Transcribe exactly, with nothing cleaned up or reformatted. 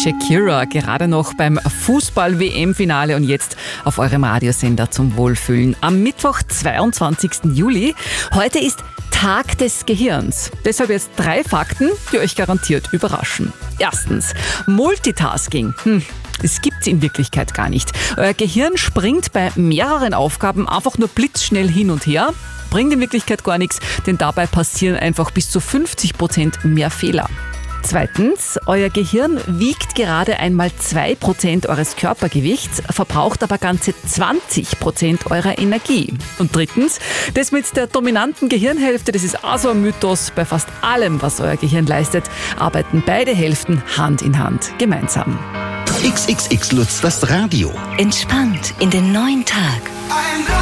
Shakira, gerade noch beim Fußball-W M-Finale und jetzt auf eurem Radiosender zum Wohlfühlen. Am Mittwoch, zweiundzwanzigsten Juli. Heute ist Tag des Gehirns. Deshalb jetzt drei Fakten, die euch garantiert überraschen. Erstens, Multitasking. Hm. Das gibt's in Wirklichkeit gar nicht. Euer Gehirn springt bei mehreren Aufgaben einfach nur blitzschnell hin und her. Bringt in Wirklichkeit gar nichts, denn dabei passieren einfach bis zu fünfzig Prozent mehr Fehler. Zweitens, euer Gehirn wiegt gerade einmal zwei Prozent eures Körpergewichts, verbraucht aber ganze zwanzig Prozent eurer Energie. Und drittens, das mit der dominanten Gehirnhälfte, das ist auch so ein Mythos. Bei fast allem, was euer Gehirn leistet, arbeiten beide Hälften Hand in Hand gemeinsam. X X X Lutz, das Radio. Entspannt in den neuen Tag.